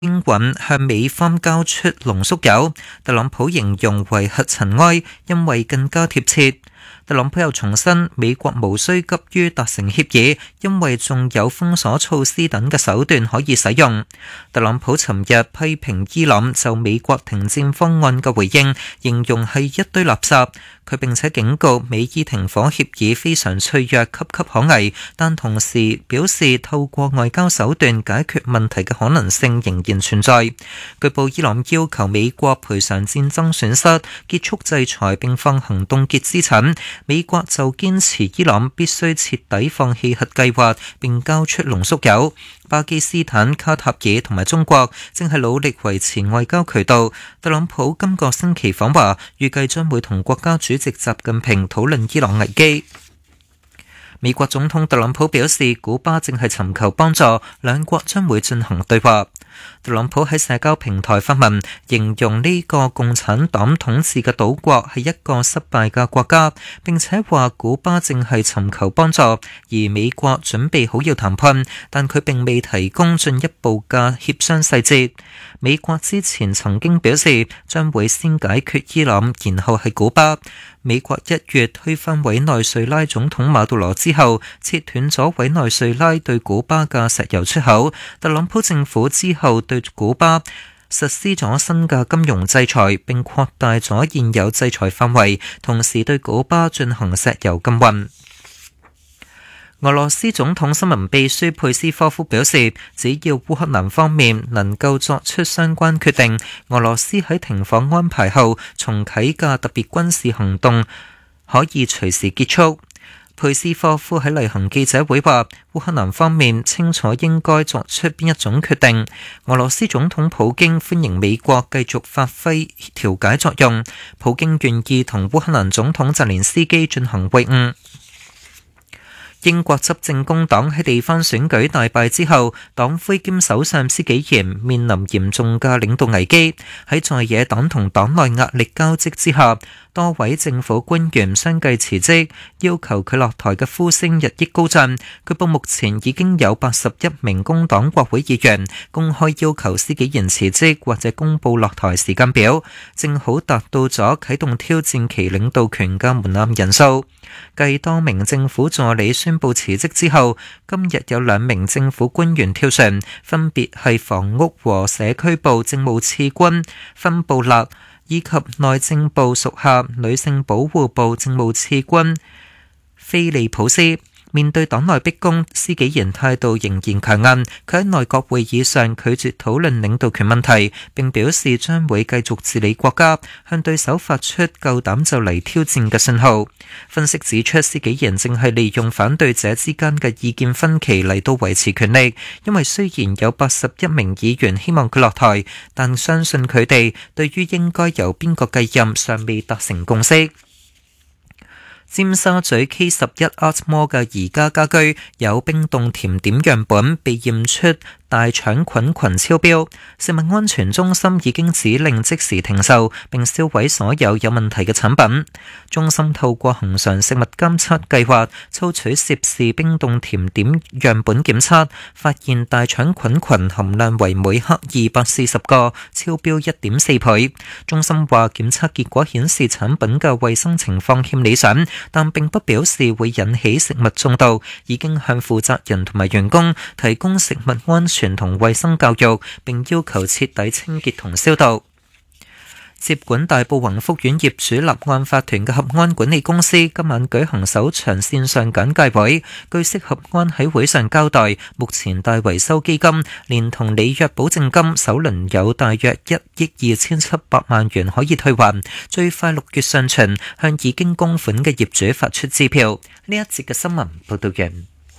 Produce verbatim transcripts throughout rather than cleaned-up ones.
應允向美方交出濃縮鈾，特朗普形容為核塵埃，因為更加貼切。特朗普又重申，美國無需急於達成協議，因為仲有封鎖措施等嘅手段可以使用。特朗普尋日批評伊朗就美國停戰方案嘅回應，形容係一堆垃圾。佢並且警告美伊停火協議非常脆弱、岌岌可危，但同時表示透過外交手段解決問題嘅可能性仍然存在。據報伊朗要求美國賠償戰爭損失、結束制裁並放行凍結資產，美國就堅持伊朗必須徹底放棄核計劃並交出濃縮鈾。巴基斯坦、卡塔爾同埋中國正係努力維持外交渠道。特朗普今個星期訪華，預計將會同國家主席習近平討論伊朗危機。美國總統特朗普表示，古巴正係尋求幫助，兩國將會進行對話。特朗普喺社交平台發文，形容呢個共產黨統治嘅島國係一個失敗嘅國家，並且話古巴正係尋求幫助，而美國準備好要談判，但佢並未提供進一步嘅協商細節。美國之前曾經表示將會先解決伊朗，然後係古巴。美國一月推翻委內瑞拉總統馬杜羅之後，切斷咗委內瑞拉對古巴嘅石油出口。特朗普政府之後對古巴實施咗新嘅金融制裁，並擴大咗現有制裁範圍，同時對古巴進行石油禁運。俄羅斯總統新聞秘書佩斯科夫表示，只要烏克蘭方面能夠作出相關決定，俄羅斯喺停火安排後重啟嘅特別軍事行動可以隨時結束。佩斯科夫喺例行記者會話，烏克蘭方面清楚應該作出邊一種決定。俄羅斯總統普京歡迎美國繼續發揮調解作用，普京願意同烏克蘭總統澤連斯基進行會晤。英國執政工黨喺地方選舉大敗之後，黨魁兼首相施紀賢面臨嚴重嘅領導危機。喺在野黨同黨內壓力交織之下，多位政府官員相繼辭職，要求佢落台嘅呼聲日益高漲。據報目前已經有八十一名工黨國會議員公開要求施紀賢辭職或者公佈落台時間表，正好達到咗啟動挑戰其領導權嘅門檻人數。繼多名政府助理宣布辭職之後，今日有兩名政府官員跳船，分別係房屋和社區部政務次官芬布勒以及內政部屬下女性保護部政務次官菲利普斯。面對黨內逼宮，施紀賢態度仍然強硬。佢喺內閣會議上拒絕討論領導權問題，並表示將會繼續治理國家，向對手發出夠膽就嚟挑戰嘅信號。分析指出，施紀賢正係利用反對者之間嘅意見分歧嚟到維持權力，因為雖然有八十一名議員希望佢落台，但相信佢哋對於應該由邊個繼任尚未達成共識。尖沙咀 K 十一 Art Mall 嘅宜家家居有冰凍甜點樣本被驗出大腸菌群超標，食物安全中心已經指令即時停售並銷毀所有有問題嘅產品。中心透過恆常食物監測計劃抽取涉事冰凍甜點樣本檢測，發現大腸菌群含量為每克二百四十個，超標一點四倍。中心話檢測結果顯示產品嘅衛生情況欠理想，但並不表示會引起食物中毒，已經向負責人同埋員工提供食物安全同衛生教育，並要求徹底清潔同消毒。接管大埔宏福苑業主立案法團嘅合安管理公司今晚舉行首場線上簡介會，據悉合安喺會上交代，目前大維修基金連同履約保證金首輪有大約一億二千七百萬元可以退還，最快六月上旬向已經供款嘅業主發出支票。呢一節嘅新聞報道完。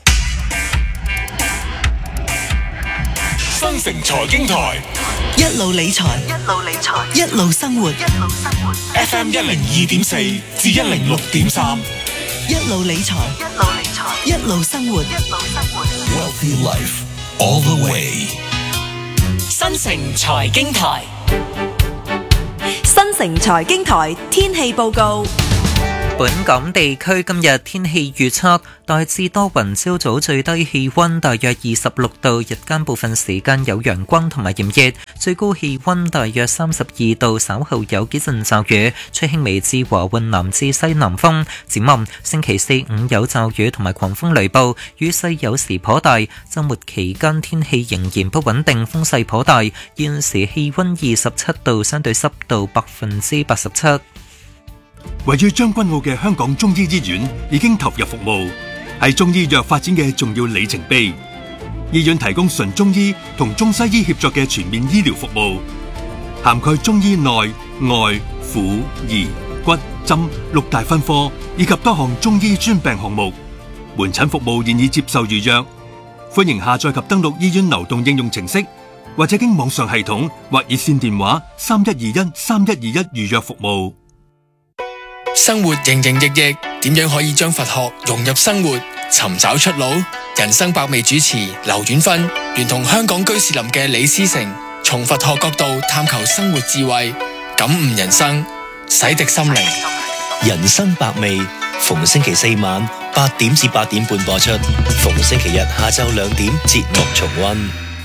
新城財經台一路理財，一路理財，一路生活，一路生活。 F M 一零二點四至一零六點三， 一路理財，一路理財，一路生活，一路生活。 Wealthy life all the way。 新城財經台， 新城財經台天氣報告。 本港地區今日天氣預測大致多雲，朝早最低氣溫大約二十六度，日間部分時間有陽光同埋炎熱，最高氣溫大約三十二度，稍後有幾陣驟雨，吹輕微至和緩南至西南風。展望星期四五有驟雨同埋狂風雷暴，雨勢有時頗大，週末期間天氣仍然不穩定，風勢頗大。現時氣溫二十七度，相對濕度百分之八十七。 位於將軍澳嘅香港中醫醫院已經投入服務，係中醫藥發展嘅重要里程碑。醫院提供純中醫同中西醫協作嘅全面醫療服務，涵蓋中醫內外婦兒骨針六大分科，以及多項中醫專病項目。門診服務現已接受預約，歡迎下載及登錄醫院流動應用程式，或者經網上系統或熱線電話三一二一三一二一預約服務。 生活營營役役，點樣可以將佛學融入生活，尋找出路？人生百味主持劉遠芬聯同香港居士林嘅李思成，從佛學角度探求生活智慧，感悟人生，洗滌心靈。 人生百味，逢星期四晚八點至八點半播出，逢星期日下晝兩點節目重溫。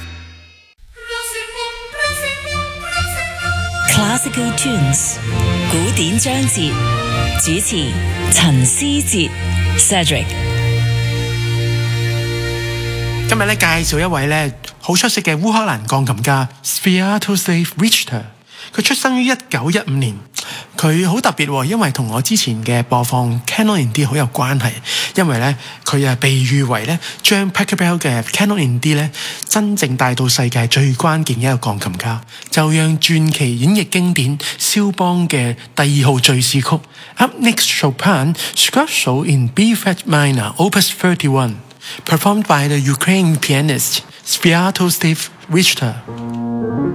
Classical Tunes 古典章節，主持陳思哲 Cedric。 今日咧介紹一位咧好出色嘅烏克蘭鋼琴家 Sviatoslav Richter。佢出生於一九一五年，佢好特別喎，因為同我之前嘅播放 Canon in D 好有關係。因為咧佢啊被譽為咧將 Pachelbel 嘅 Canon in D 咧真正帶到世界最關鍵嘅一個鋼琴家，就讓傳奇演繹經典肖邦嘅第二號敘事曲。Up next, Chopin Scherzo in B flat minor, Opus thirty-one, performed by the Ukrainian pianist Sviatoslav Richter.